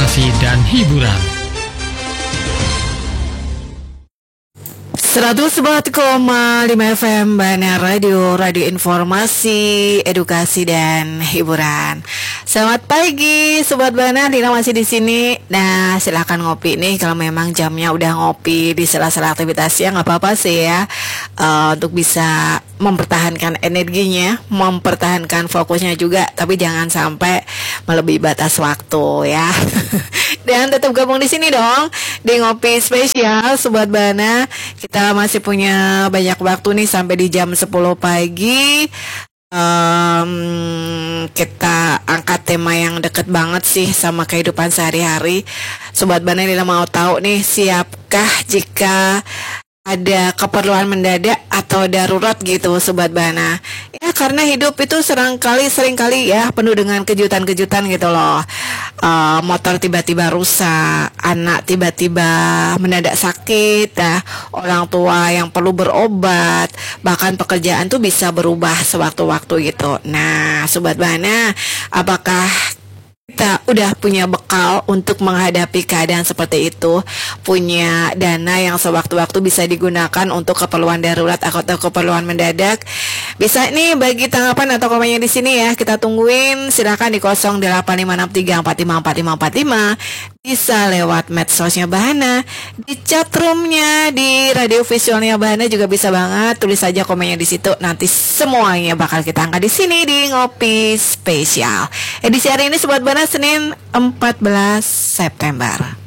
informasi dan hiburan. 104,5 FM Bana Radio, radio informasi, edukasi dan hiburan. Selamat pagi Sobat Bana, Dina masih di sini. Nah, silakan ngopi nih kalau memang jamnya udah ngopi di sela-sela aktivitasnya, nggak apa-apa sih ya. Untuk bisa mempertahankan energinya, mempertahankan fokusnya juga, tapi jangan sampai melebihi batas waktu ya. Dan tetap gabung di sini dong di Ngopi Spesial Sobat Bana. Kita masih punya banyak waktu nih sampai di jam 10 pagi. Kita angkat tema yang deket banget sih sama kehidupan sehari-hari. Sobat Bana ini mau tahu nih, siapkah jika ada keperluan mendadak atau darurat gitu Sobat Bana. Ya karena hidup itu seringkali ya penuh dengan kejutan-kejutan gitu loh. Motor tiba-tiba rusak, anak tiba-tiba mendadak sakit, orang tua yang perlu berobat, bahkan pekerjaan tuh bisa berubah sewaktu-waktu gitu. Nah Sobat Bana, apakah kita udah punya bekal untuk menghadapi keadaan seperti itu? Punya dana yang sewaktu-waktu bisa digunakan untuk keperluan darurat atau keperluan mendadak? Bisa nih bagi tanggapan atau komennya di sini ya. Kita tungguin, silakan di 085634545545. Bisa lewat medsosnya Bahana, di chatroomnya, di radio visualnya Bahana juga bisa banget. Tulis saja komennya di situ. Nanti semuanya bakal kita angkat di sini di Ngopi Spesial. Edisi hari ini Sobat Bahana Senin 14 September.